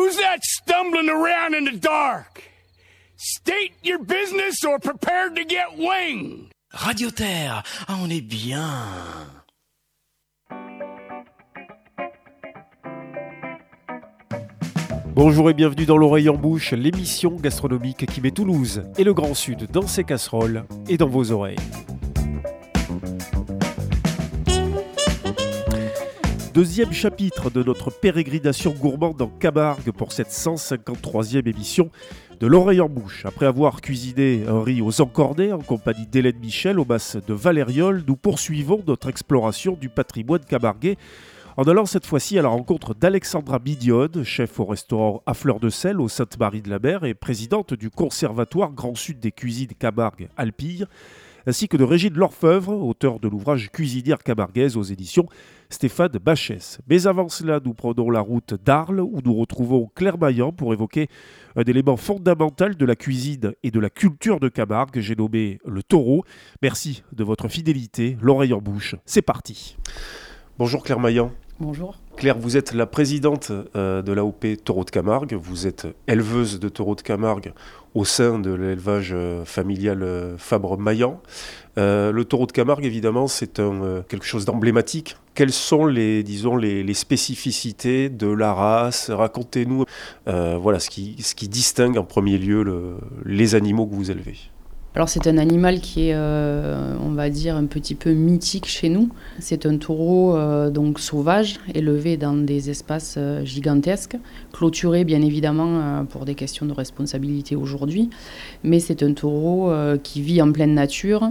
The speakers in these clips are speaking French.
Who's that stumbling around in the dark? State your business or prepare to get winged. Radio Terre, on est bien. Bonjour et bienvenue dans l'Oreille en Bouche, l'émission gastronomique qui met Toulouse et le Grand Sud dans ses casseroles et dans vos oreilles. Deuxième chapitre de notre pérégrination gourmande en Camargue pour cette 153e émission de l'Oreille en Bouche. Après avoir cuisiné un riz aux encordés en compagnie d'Hélène Michel au mas de Valériole, nous poursuivons notre exploration du patrimoine camarguais en allant cette fois-ci à la rencontre d'Alexandra Mignonne, chef au restaurant à Fleur de Sel au Sainte-Marie-de-la-Mer et présidente du Conservatoire Grand Sud des cuisines Camargue Alpille, ainsi que de Régine Lorfeuvre, auteur de l'ouvrage Cuisinière camarguaise aux éditions Stéphane Bachès. Mais avant cela, nous prenons la route d'Arles, où nous retrouvons Claire Maillan pour évoquer un élément fondamental de la cuisine et de la culture de Camargue, j'ai nommé le taureau. Merci de votre fidélité, l'oreille en bouche, c'est parti. Bonjour Claire Maillan. Bonjour. Claire, vous êtes la présidente de l'AOP Taureau de Camargue, vous êtes éleveuse de taureaux de Camargue au sein de l'élevage familial Fabre-Maillan. Le taureau de Camargue, évidemment, c'est quelque chose d'emblématique. Quelles sont les spécificités de la race ? Racontez-nous ce qui distingue en premier lieu les animaux que vous élevez. Alors c'est un animal qui est, on va dire, un petit peu mythique chez nous. C'est un taureau donc sauvage, élevé dans des espaces gigantesques, clôturé bien évidemment pour des questions de responsabilité aujourd'hui. Mais c'est un taureau qui vit en pleine nature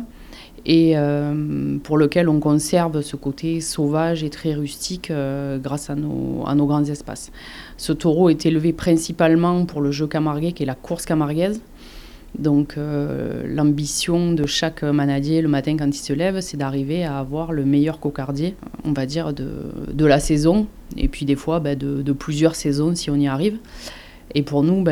et pour lequel on conserve ce côté sauvage et très rustique grâce à nos grands espaces. Ce taureau est élevé principalement pour le jeu camarguais qui est la course camarguaise. Donc l'ambition de chaque manadier le matin quand il se lève, c'est d'arriver à avoir le meilleur cocardier, on va dire, de la saison, et puis des fois de plusieurs saisons si on y arrive. Et pour nous,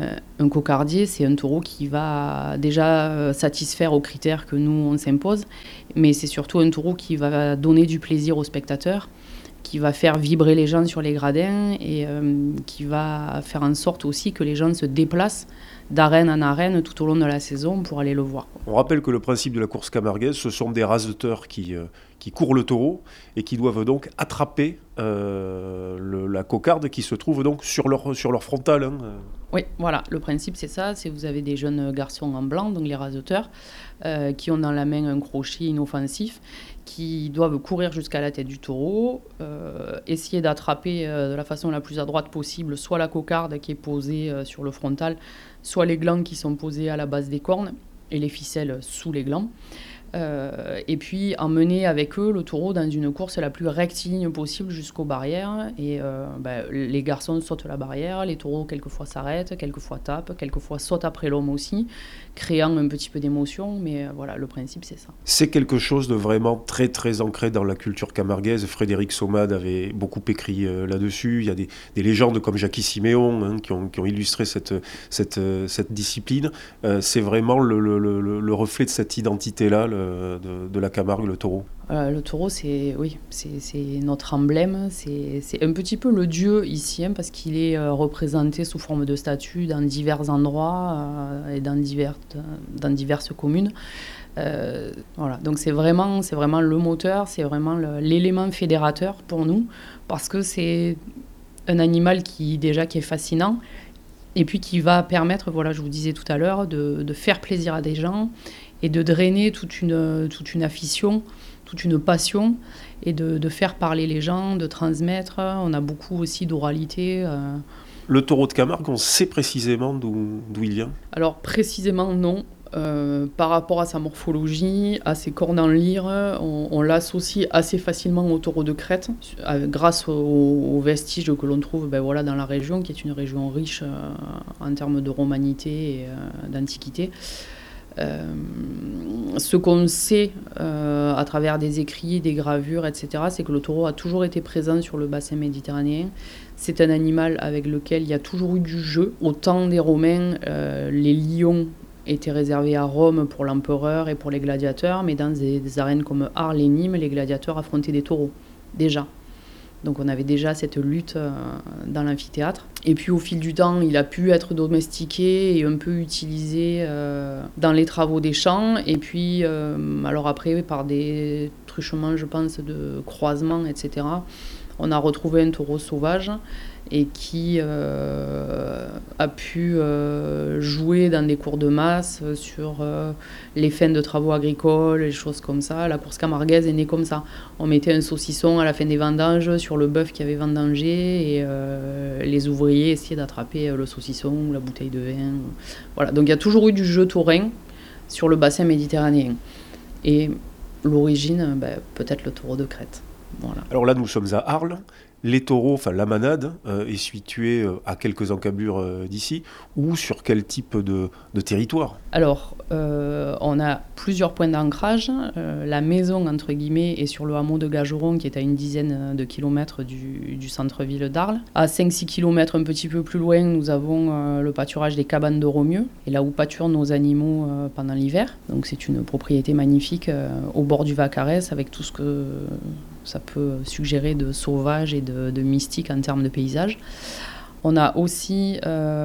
un cocardier, c'est un taureau qui va déjà satisfaire aux critères que nous, on s'impose, mais c'est surtout un taureau qui va donner du plaisir aux spectateurs, qui va faire vibrer les gens sur les gradins et qui va faire en sorte aussi que les gens se déplacent d'arène en arène tout au long de la saison pour aller le voir. On rappelle que le principe de la course camarguaise, ce sont des raseteurs qui courent le taureau et qui doivent donc attraper la cocarde qui se trouve donc sur leur frontal. Oui, voilà, le principe c'est ça, c'est que vous avez des jeunes garçons en blanc, donc les raseteurs, qui ont dans la main un crochet inoffensif, qui doivent courir jusqu'à la tête du taureau, essayer d'attraper de la façon la plus à droite possible, soit la cocarde qui est posée sur le frontal, soit les glands qui sont posés à la base des cornes et les ficelles sous les glands. Et puis emmener avec eux le taureau dans une course la plus rectiligne possible jusqu'aux barrières. Et les garçons sautent la barrière, les taureaux quelquefois s'arrêtent, quelquefois tapent, quelquefois sautent après l'homme aussi, créant un petit peu d'émotion. Mais voilà, le principe c'est ça. C'est quelque chose de vraiment très très ancré dans la culture camarguaise. Frédéric Sommade avait beaucoup écrit là-dessus. Il y a des légendes comme Jackie Siméon qui ont illustré cette discipline. C'est vraiment le reflet de cette identité-là, de la Camargue, le taureau. Le taureau, c'est notre emblème, c'est un petit peu le dieu ici, parce qu'il est représenté sous forme de statue dans divers endroits et dans diverses communes. Voilà. Donc c'est vraiment le moteur, c'est vraiment l'élément fédérateur pour nous, parce que c'est un animal qui est fascinant, et puis qui va permettre, voilà, je vous disais tout à l'heure, de faire plaisir à des gens, et de drainer toute une afition, toute une passion, et de faire parler les gens, de transmettre. On a beaucoup aussi d'oralité. Le taureau de Camargue, on sait précisément d'où il vient ? Alors précisément non. Par rapport à sa morphologie, à ses cornes en lyre, on l'associe assez facilement au taureau de Crète, grâce aux vestiges que l'on trouve dans la région, qui est une région riche en termes de romanité et d'antiquité. Ce qu'on sait à travers des écrits, des gravures, etc., c'est que le taureau a toujours été présent sur le bassin méditerranéen. C'est un animal avec lequel il y a toujours eu du jeu. Au temps des Romains, les lions étaient réservés à Rome pour l'empereur et pour les gladiateurs, mais dans des arènes comme Arles et Nîmes, les gladiateurs affrontaient des taureaux, déjà. Donc on avait déjà cette lutte dans l'amphithéâtre. Et puis au fil du temps, il a pu être domestiqué et un peu utilisé dans les travaux des champs. Et puis, alors après, par des truchements, je pense, de croisements, etc., on a retrouvé un taureau sauvage et qui a pu jouer dans des cours de masse sur les fins de travaux agricoles, les choses comme ça. La course camarguaise est née comme ça. On mettait un saucisson à la fin des vendanges sur le bœuf qui avait vendangé et les ouvriers essayaient d'attraper le saucisson ou la bouteille de vin. Voilà. Donc il y a toujours eu du jeu taurin sur le bassin méditerranéen. Et l'origine, peut-être le taureau de Crète. Voilà. Alors là, nous sommes à Arles. Les taureaux, enfin la manade, est située à quelques encablures d'ici, ou sur quel type de territoire ? Alors, on a plusieurs points d'ancrage. La maison, entre guillemets, est sur le hameau de Gageron, qui est à une dizaine de kilomètres du centre-ville d'Arles. À 5-6 kilomètres, un petit peu plus loin, nous avons le pâturage des cabanes de Romieux, et là où pâturent nos animaux pendant l'hiver. Donc c'est une propriété magnifique au bord du Vacarès, avec tout ce que ça peut suggérer de sauvage et de mystique en termes de paysage. On a aussi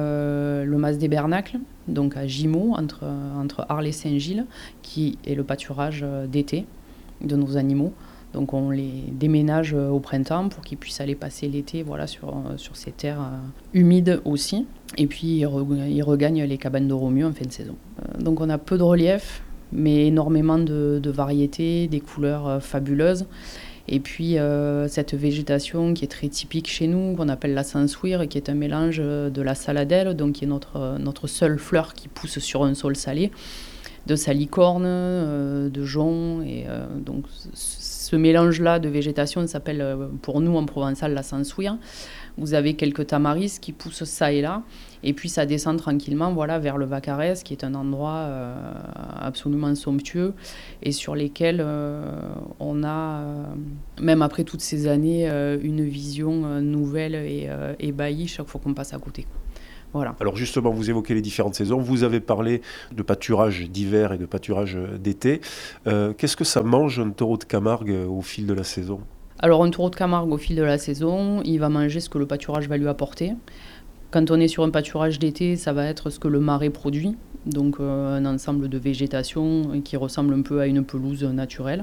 le Mas des Bernacles, donc à Gimont, entre Arles et Saint-Gilles, qui est le pâturage d'été de nos animaux. Donc on les déménage au printemps pour qu'ils puissent aller passer l'été sur ces terres humides aussi. Et puis ils regagnent les cabanes de Romieux en fin de saison. Donc on a peu de relief, mais énormément de variétés, des couleurs fabuleuses. Et puis cette végétation qui est très typique chez nous, qu'on appelle la sansouire, et qui est un mélange de la saladelle, donc qui est notre seule fleur qui pousse sur un sol salé, de salicorne, de jonc. Et donc ce mélange-là de végétation s'appelle pour nous en provençal la sansouire. Vous avez quelques tamaris qui poussent ça et là, et puis ça descend tranquillement vers le Vacarès, qui est un endroit absolument somptueux, et sur lesquels on a, même après toutes ces années, une vision nouvelle et ébahie chaque fois qu'on passe à côté. Voilà. Alors justement, vous évoquez les différentes saisons, vous avez parlé de pâturage d'hiver et de pâturage d'été. Qu'est-ce que ça mange un taureau de Camargue au fil de la saison ? Alors un taureau de Camargue au fil de la saison, il va manger ce que le pâturage va lui apporter. Quand on est sur un pâturage d'été, ça va être ce que le marais produit, donc un ensemble de végétation qui ressemble un peu à une pelouse naturelle,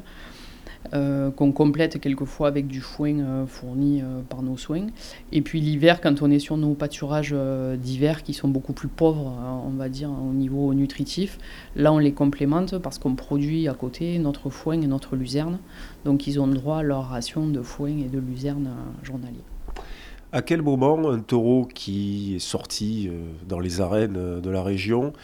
qu'on complète quelquefois avec du foin fourni par nos soins. Et puis l'hiver, quand on est sur nos pâturages d'hiver qui sont beaucoup plus pauvres, on va dire, au niveau nutritif, là on les complémente parce qu'on produit à côté notre foin et notre luzerne. Donc ils ont droit à leur ration de foin et de luzerne journalier. À quel moment un taureau qui est sorti dans les arènes de la région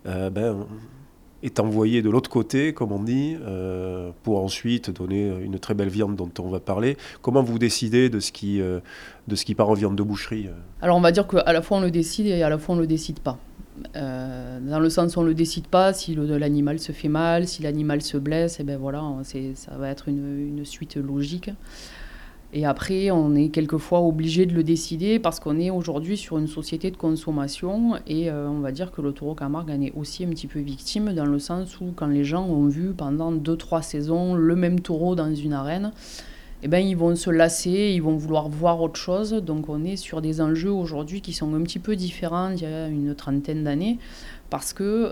est envoyé de l'autre côté, comme on dit, pour ensuite donner une très belle viande dont on va parler ? Comment vous décidez de ce qui part en viande de boucherie ? Alors on va dire qu'à la fois on le décide et à la fois on ne le décide pas. Dans le sens où on ne le décide pas, si l'animal se fait mal, si l'animal se blesse, ça va être une suite logique. Et après, on est quelquefois obligé de le décider parce qu'on est aujourd'hui sur une société de consommation et on va dire que le taureau Camargue en est aussi un petit peu victime dans le sens où quand les gens ont vu pendant 2-3 saisons le même taureau dans une arène, ils vont se lasser, ils vont vouloir voir autre chose. Donc on est sur des enjeux aujourd'hui qui sont un petit peu différents d'il y a une trentaine d'années parce que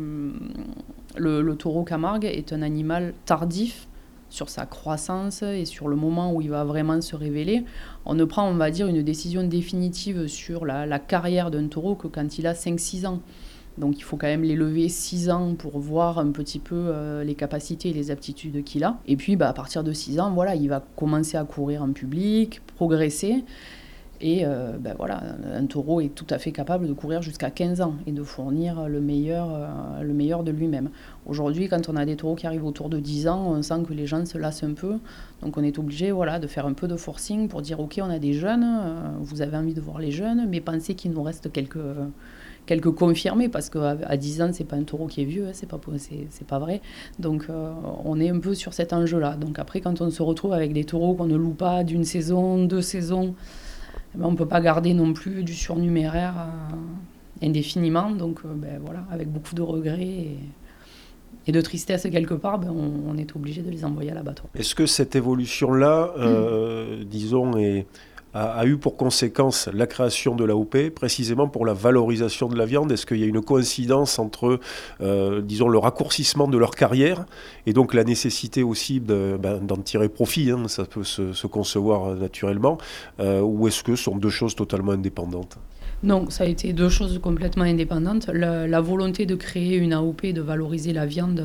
le taureau Camargue est un animal tardif sur sa croissance et sur le moment où il va vraiment se révéler. On ne prend, on va dire, une décision définitive sur la carrière d'un taureau que quand il a 5-6 ans. Donc il faut quand même l'élever 6 ans pour voir un petit peu les capacités et les aptitudes qu'il a. Et puis à partir de 6 ans, il va commencer à courir en public, progresser. Et un taureau est tout à fait capable de courir jusqu'à 15 ans et de fournir le meilleur de lui-même. Aujourd'hui, quand on a des taureaux qui arrivent autour de 10 ans, on sent que les gens se lassent un peu. Donc on est obligé de faire un peu de forcing pour dire « Ok, on a des jeunes, vous avez envie de voir les jeunes, mais pensez qu'il nous reste quelques confirmés, parce qu'à 10 ans, c'est pas un taureau qui est vieux, c'est pas vrai. Donc on est un peu sur cet enjeu-là. Donc après, quand on se retrouve avec des taureaux qu'on ne loue pas d'une saison, 2 saisons, on ne peut pas garder non plus du surnuméraire indéfiniment, donc avec beaucoup de regrets Et de tristesse quelque part, on est obligé de les envoyer à l'abattoir. Est-ce que cette évolution-là, disons, a eu pour conséquence la création de l'AOP, précisément pour la valorisation de la viande? Est-ce qu'il y a une coïncidence entre, disons, le raccourcissement de leur carrière et donc la nécessité aussi d'en tirer profit, hein, ça peut se concevoir naturellement, ou est-ce que ce sont deux choses totalement indépendantes? Non, ça a été deux choses complètement indépendantes. La volonté de créer une AOP, de valoriser la viande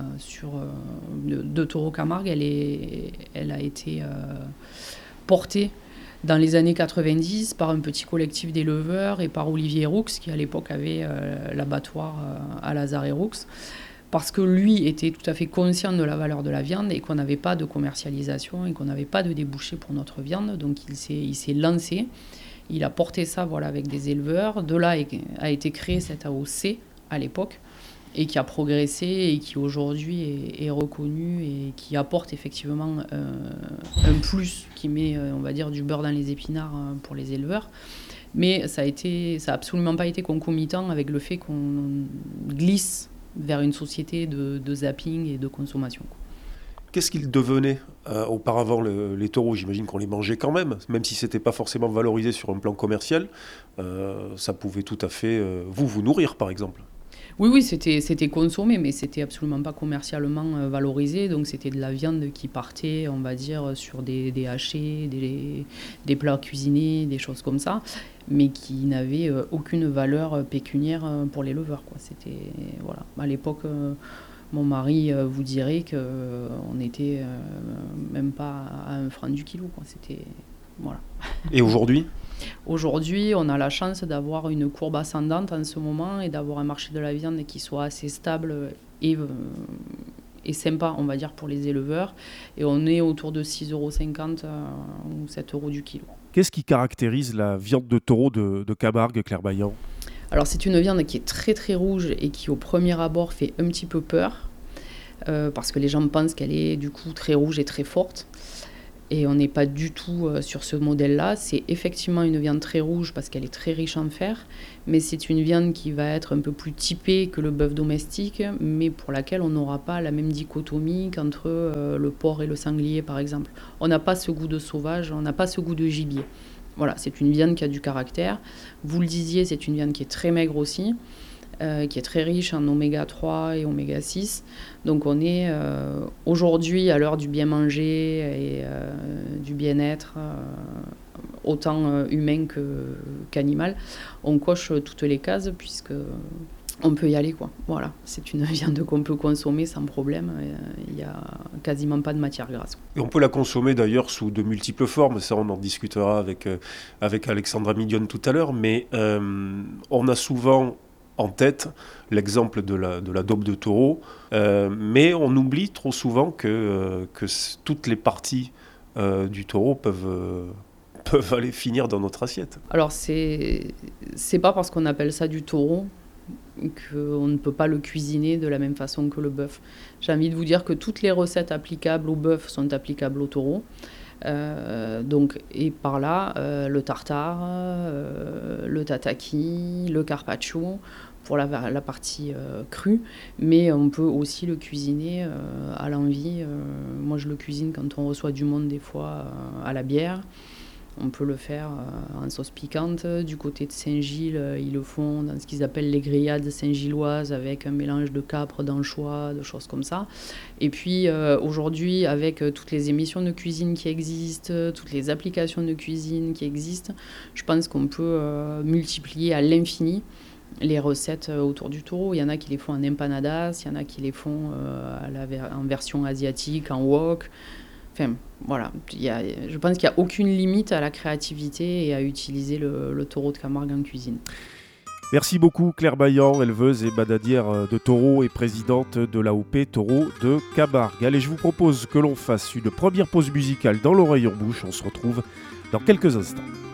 de taureau Camargue, elle a été portée dans les années 90 par un petit collectif d'éleveurs et par Olivier Roux, qui à l'époque avait l'abattoir à Lazare-et-Roux, parce que lui était tout à fait conscient de la valeur de la viande et qu'on n'avait pas de commercialisation et qu'on n'avait pas de débouché pour notre viande. Donc il s'est lancé, il a porté ça avec des éleveurs. De là a été créé cette AOC à l'époque, et qui a progressé et qui aujourd'hui est reconnu et qui apporte effectivement un plus, qui met, on va dire, du beurre dans les épinards pour les éleveurs. Mais ça a absolument pas été concomitant avec le fait qu'on glisse vers une société de zapping et de consommation. Qu'est-ce qu'ils devenaient auparavant, les taureaux? J'imagine qu'on les mangeait quand même si ce n'était pas forcément valorisé sur un plan commercial. Ça pouvait tout à fait vous nourrir, par exemple. Oui, c'était consommé, mais c'était absolument pas commercialement valorisé. Donc c'était de la viande qui partait, on va dire, sur des hachés, des plats cuisinés, des choses comme ça, mais qui n'avaient aucune valeur pécuniaire pour l'éleveur, quoi. C'était, voilà. À l'époque, mon mari vous dirait qu'on n'était même pas à 1 franc du kilo, quoi. C'était, voilà. Et aujourd'hui ? Aujourd'hui, on a la chance d'avoir une courbe ascendante en ce moment et d'avoir un marché de la viande qui soit assez stable et sympa, on va dire, pour les éleveurs. Et on est autour de 6,50 € ou 7 € du kilo. Qu'est-ce qui caractérise la viande de taureau de Camargue, Claire Baillant ? Alors, c'est une viande qui est très très rouge et qui, au premier abord, fait un petit peu peur parce que les gens pensent qu'elle est du coup très rouge et très forte. Et on n'est pas du tout sur ce modèle-là. C'est effectivement une viande très rouge parce qu'elle est très riche en fer, mais c'est une viande qui va être un peu plus typée que le bœuf domestique, mais pour laquelle on n'aura pas la même dichotomie qu'entre le porc et le sanglier, par exemple. On n'a pas ce goût de sauvage, on n'a pas ce goût de gibier. Voilà, c'est une viande qui a du caractère. Vous le disiez, c'est une viande qui est très maigre aussi, qui est très riche en oméga 3 et oméga 6. Donc on est aujourd'hui à l'heure du bien manger et du bien-être, autant humain qu'animal. On coche toutes les cases puisque on peut y aller, quoi. Voilà, c'est une viande qu'on peut consommer sans problème. Il n'y a quasiment pas de matière grasse. Et on peut la consommer d'ailleurs sous de multiples formes. Ça, on en discutera avec Alexandra Mignonne tout à l'heure. Mais on a souvent en tête l'exemple de la daube de taureau, mais on oublie trop souvent que toutes les parties du taureau peuvent aller finir dans notre assiette. Alors c'est pas parce qu'on appelle ça du taureau qu'on ne peut pas le cuisiner de la même façon que le bœuf. J'ai envie de vous dire que toutes les recettes applicables au bœuf sont applicables au taureau. Et par là, le tartare, le tataki, le carpaccio, pour la partie crue, mais on peut aussi le cuisiner à l'envie. Moi, je le cuisine quand on reçoit du monde, des fois, à la bière. On peut le faire en sauce piquante. Du côté de Saint-Gilles, ils le font dans ce qu'ils appellent les grillades saint-gilloises, avec un mélange de capre, d'anchois, de choses comme ça. Et puis aujourd'hui, avec toutes les émissions de cuisine qui existent, toutes les applications de cuisine qui existent, je pense qu'on peut multiplier à l'infini les recettes autour du taureau. Il y en a qui les font en empanadas, il y en a qui les font en version asiatique, en wok. Enfin, voilà, je pense qu'il n'y a aucune limite à la créativité et à utiliser le taureau de Camargue en cuisine. Merci beaucoup Claire Baillant, éleveuse et banadière de taureaux et présidente de l'AOP Taureau de Camargue. Allez, je vous propose que l'on fasse une première pause musicale dans l'oreille en bouche. On se retrouve dans quelques instants.